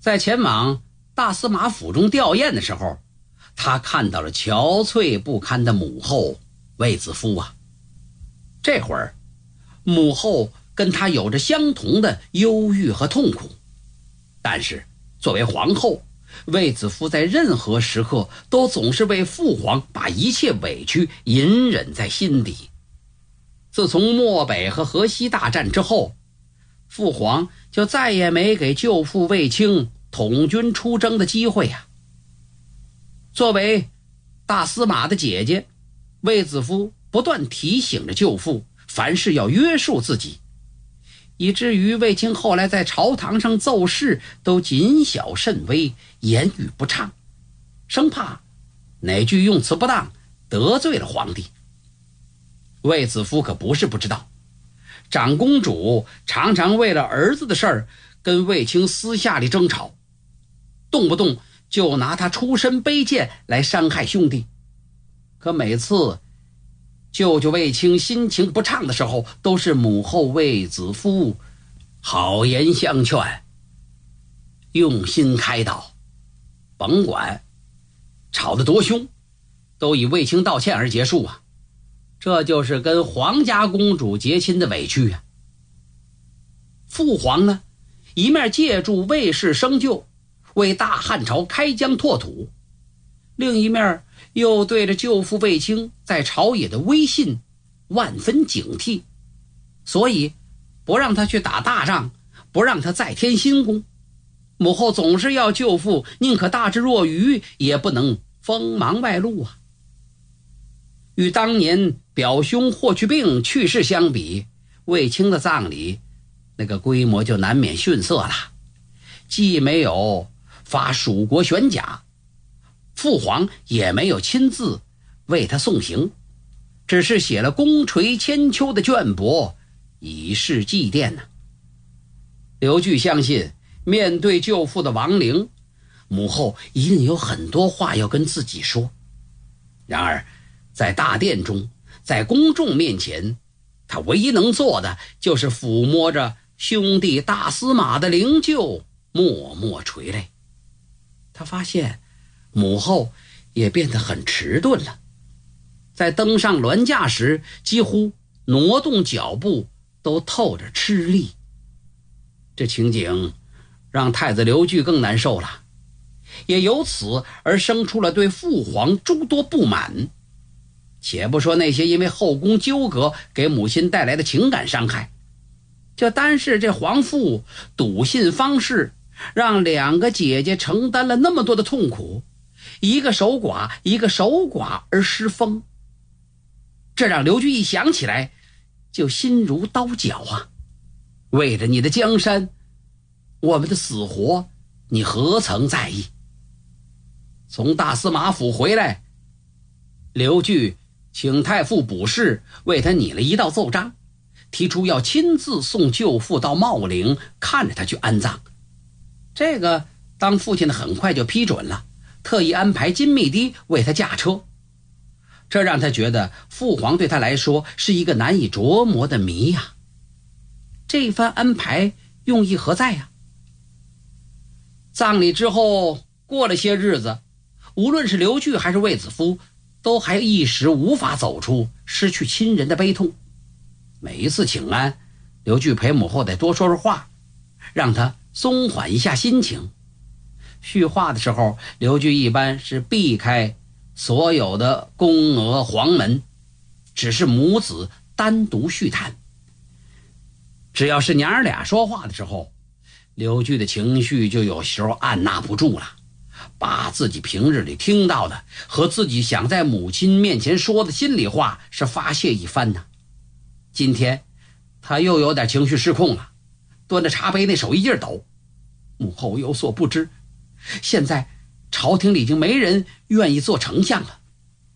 在前往大司马府中吊唁的时候，他看到了憔悴不堪的母后卫子夫啊。这会儿母后跟他有着相同的忧郁和痛苦，但是作为皇后，卫子夫在任何时刻都总是为父皇把一切委屈隐忍在心底。自从漠北和河西大战之后，父皇就再也没给舅父卫青统军出征的机会啊。作为大司马的姐姐，卫子夫不断提醒着舅父凡事要约束自己，以至于卫青后来在朝堂上奏事都谨小慎微，言语不畅，生怕哪句用词不当得罪了皇帝。卫子夫可不是不知道，长公主常常为了儿子的事儿跟卫青私下里争吵，动不动就拿他出身卑贱来伤害兄弟。可每次舅舅卫青心情不畅的时候，都是母后卫子夫好言相劝，用心开导，甭管吵得多凶，都以卫青道歉而结束啊。这就是跟皇家公主结亲的委屈啊。父皇呢，一面借助卫氏生救，为大汉朝开疆拓土，另一面又对着舅父卫青在朝野的威信万分警惕，所以不让他去打大仗，不让他再添新功。母后总是要舅父宁可大智若愚，也不能锋芒外露啊。与当年表兄霍去病去世相比，卫青的葬礼那个规模就难免逊色了。既没有发蜀国玄甲，父皇也没有亲自为他送行，只是写了功垂千秋的卷帛以示祭奠呢。刘据相信，面对舅父的亡灵，母后一定有很多话要跟自己说。然而在大殿中，在公众面前，他唯一能做的就是抚摸着兄弟大司马的灵柩，默默垂泪。他发现母后也变得很迟钝了，在登上銮驾时，几乎挪动脚步都透着吃力。这情景让太子刘据更难受了，也由此而生出了对父皇诸多不满。且不说那些因为后宫纠葛给母亲带来的情感伤害，就单是这皇父笃信方士，让两个姐姐承担了那么多的痛苦，一个守寡一个守寡而失风，这让刘据一想起来就心如刀绞啊。为了你的江山，我们的死活你何曾在意？从大司马府回来，刘据请太傅卜氏为他拟了一道奏章，提出要亲自送舅父到茂陵，看着他去安葬。这个当父亲的很快就批准了，特意安排金密堤为他驾车。这让他觉得父皇对他来说是一个难以琢磨的谜呀。这番安排用意何在呀？葬礼之后过了些日子，无论是刘据还是卫子夫，都还一时无法走出失去亲人的悲痛。每一次请安，刘据陪母后得多说说话，让他松缓一下心情。叙话的时候，刘据一般是避开所有的宫娥黄门，只是母子单独叙谈。只要是娘儿俩说话的时候，刘据的情绪就有时候按捺不住了，把自己平日里听到的和自己想在母亲面前说的心里话是发泄一番呢。今天他又有点情绪失控了，端着茶杯那手一劲抖。母后有所不知，现在朝廷里已经没人愿意做丞相了。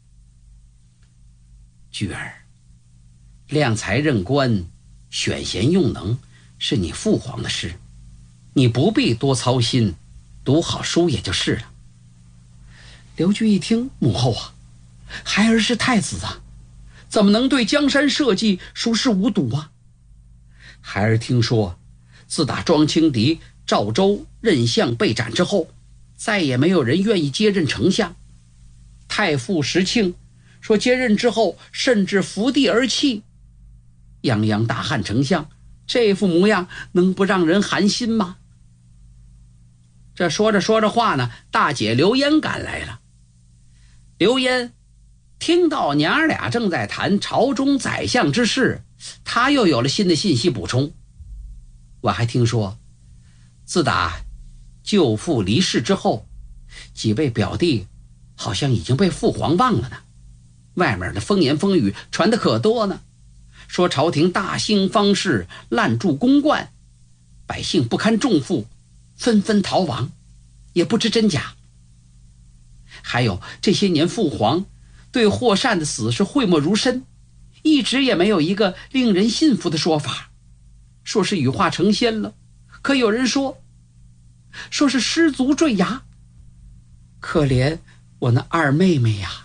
据儿，量才任官，选贤用能是你父皇的事，你不必多操心，读好书也就是了。刘据一听，母后啊，孩儿是太子啊，怎么能对江山社稷熟视无睹啊？孩儿听说自打庄青敌赵州任相被斩之后，再也没有人愿意接任丞相。太傅石庆说接任之后甚至伏地而泣。泱泱大汉丞相这副模样能不让人寒心吗？这说着话呢，大姐刘嫣赶来了。刘嫣听到娘俩正在谈朝中宰相之事，她又有了新的信息补充。我还听说，自打舅父离世之后，几位表弟好像已经被父皇忘了呢。外面的风言风语传得可多呢，说朝廷大兴方士，滥铸公冠，百姓不堪重负，纷纷逃亡，也不知真假。还有这些年父皇对霍善的死是讳莫如深，一直也没有一个令人信服的说法，说是羽化成仙了，可有人说是失足坠崖。可怜我那二妹妹呀！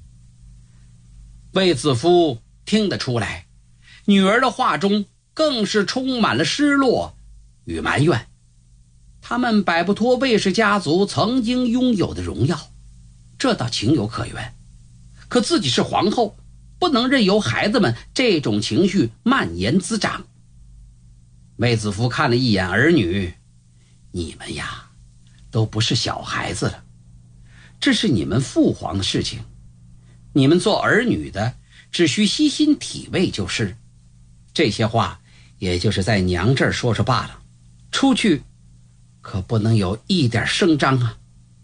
卫子夫听得出来，女儿的话中更是充满了失落与埋怨。他们摆不脱卫氏家族曾经拥有的荣耀，这倒情有可原。可自己是皇后，不能任由孩子们这种情绪蔓延滋长。卫子夫看了一眼儿女，你们呀，都不是小孩子了，这是你们父皇的事情，你们做儿女的只需悉心体味就是。这些话也就是在娘这儿说说罢了，出去可不能有一点声张啊。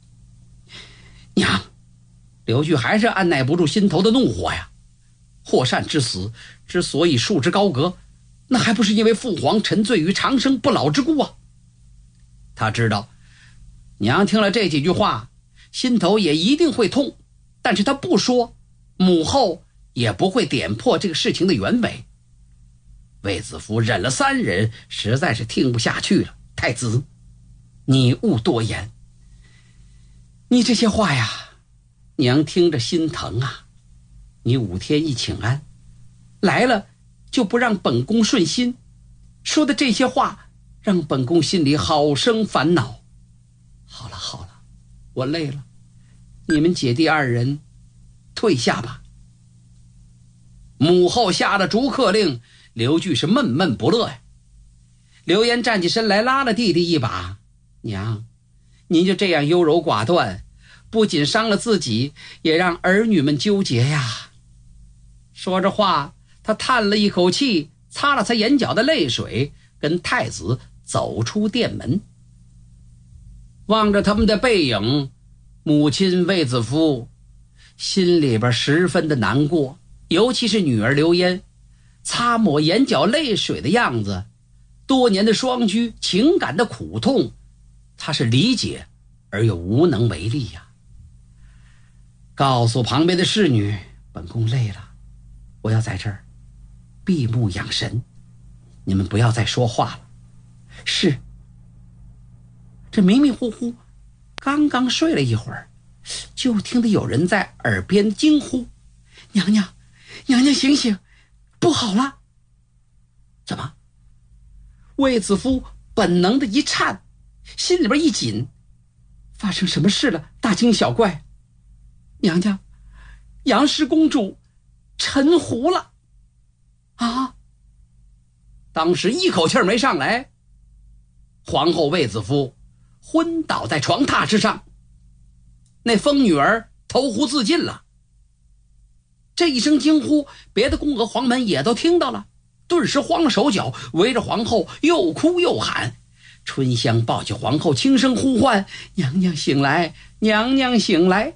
娘，刘据还是按耐不住心头的怒火呀。霍善之死之所以束之高阁，那还不是因为父皇沉醉于长生不老之故啊。他知道娘听了这几句话心头也一定会痛，但是他不说，母后也不会点破这个事情的原委。卫子夫忍了3人，实在是听不下去了。太子，你勿多言，你这些话呀，娘听着心疼啊。你5天一请安，来了就不让本宫顺心，说的这些话让本宫心里好生烦恼。好了，我累了，你们姐弟2人退下吧。母后下了逐客令，刘据是闷闷不乐呀。刘嫣站起身来拉了弟弟一把，娘，您就这样优柔寡断，不仅伤了自己，也让儿女们纠结呀。说着话，他叹了一口气，擦了擦眼角的泪水，跟太子走出殿门。望着他们的背影，母亲卫子夫心里边十分的难过，尤其是女儿刘嫣擦抹眼角泪水的样子，多年的双居，情感的苦痛，他是理解而又无能为力呀。告诉旁边的侍女，本宫累了，我要在这儿闭目养神，你们不要再说话了。是。这迷迷糊糊刚刚睡了一会儿，就听得有人在耳边惊呼，娘娘醒醒，不好了。怎么？卫子夫本能的一颤，心里边一紧，发生什么事了？大惊小怪。娘娘，杨氏公主沉湖了啊！当时一口气没上来，皇后卫子夫昏倒在床榻之上，那疯女儿投湖自尽了。这一声惊呼，别的宫娥皇门也都听到了，顿时慌了手脚，围着皇后又哭又喊。春香抱起皇后，轻声呼唤，娘娘醒来，娘娘醒来。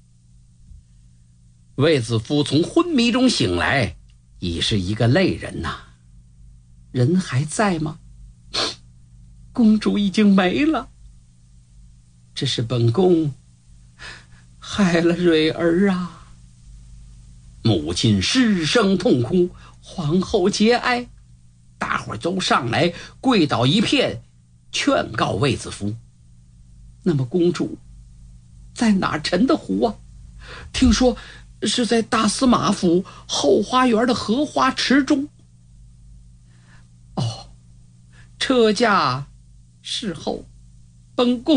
卫子夫从昏迷中醒来，已是一个泪人呐。人还在吗？公主已经没了，这是本宫害了蕊儿啊。母亲失声痛哭，皇后节哀，大伙儿都上来跪倒一片，劝告卫子夫。那么公主在哪儿沉的湖啊？听说是在大司马府后花园的荷花池中。车驾事后崩供。